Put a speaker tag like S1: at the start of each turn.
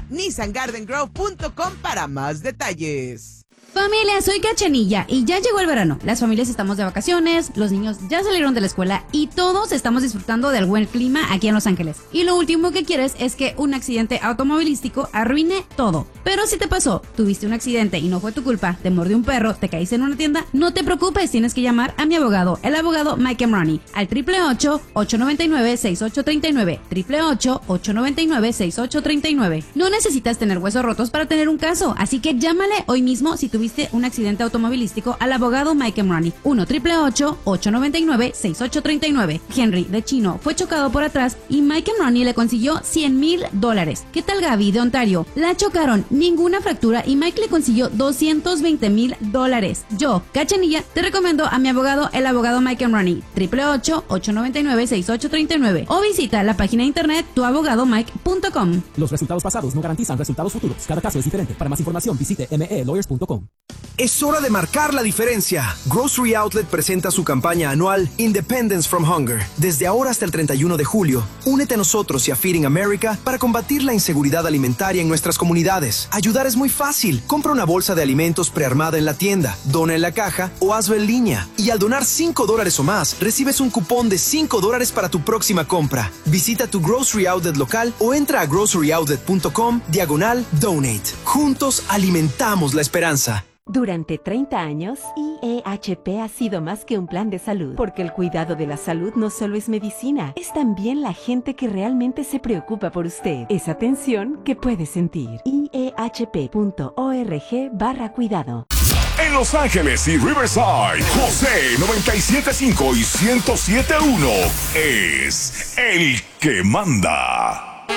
S1: nissangardengrove.com para más detalles.
S2: Familia, soy Cachanilla y ya llegó el verano. Las familias estamos de vacaciones, los niños ya salieron de la escuela y todos estamos disfrutando del buen clima aquí en Los Ángeles. Y lo último que quieres es que un accidente automovilístico arruine todo. Pero si te pasó, tuviste un accidente y no fue tu culpa, te mordió un perro, te caíste en una tienda, no te preocupes, tienes que llamar a mi abogado, el abogado Mike Emrani, al 888-899-6839, 888-899-6839. No necesitas tener huesos rotos para tener un caso, así que llámale hoy mismo si tuviste un accidente automovilístico al abogado Mike Emrani, 1-888-899-6839. Henry, de Chino, fue chocado por atrás y Mike Emrani le consiguió $100,000. ¿Qué tal Gaby, de Ontario? La chocaron, ninguna fractura y Mike le consiguió $220,000. Yo, Cachanilla, te recomiendo a mi abogado, el abogado Mike Emrani, 888-899-6839 o visita la página de internet tuabogadomike.com.
S3: Los resultados pasados no garantizan resultados futuros. Cada caso es diferente. Para más información visite melawyers.com.
S4: Es hora de marcar la diferencia. Grocery Outlet presenta su campaña anual Independence from Hunger. Desde ahora hasta el 31 de julio, únete a nosotros y a Feeding America para combatir la inseguridad alimentaria en nuestras comunidades. Ayudar es muy fácil. Compra una bolsa de alimentos prearmada en la tienda, dona en la caja o hazlo en línea. Y al donar $5 o más, recibes un cupón de $5 para tu próxima compra. Visita tu Grocery Outlet local o entra a groceryoutlet.com/donate. Juntos alimentamos la esperanza.
S5: Durante 30 años, IEHP ha sido más que un plan de salud, porque el cuidado de la salud no solo es medicina, es también la gente que realmente se preocupa por usted. Es atención que puede sentir. IEHP.org/cuidado.
S6: En Los Ángeles y Riverside, José 97.5 y 107.1 es el que manda.